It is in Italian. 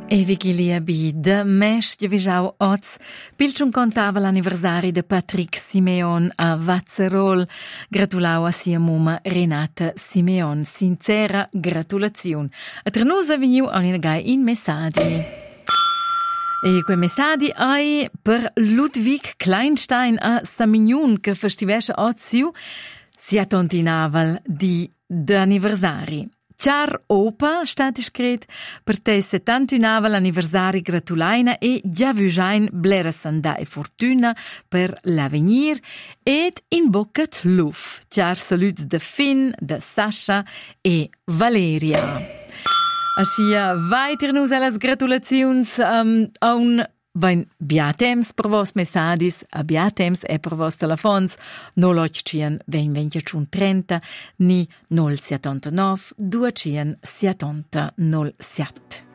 E vigilia bi de mesch giavischau oz, pilciun contava l'anniversari de Patrick Simeon a Vazzerol. Gratulau a sia mumma Renata Simeon. Sincera gratulaziun. A tra nus ha vegniu a gai in messadi. E quei messadi ai per Ludwig Kleinstein a Samignun che festivesce oziu si attontinaval di d'anniversari. Char opa, stat iscret, per te 71 l'anniversari gratulaina e già vujain blera sanda e fortuna per l'avenir ed in boccat luf. Char saluts de Finn, de Sasha e Valeria. Aschia weiter nus allas gratulaziuns aun vain biatems per vos messadis, a biatems e per vos telefons, no lotcien 20 30 ni 079 270 07.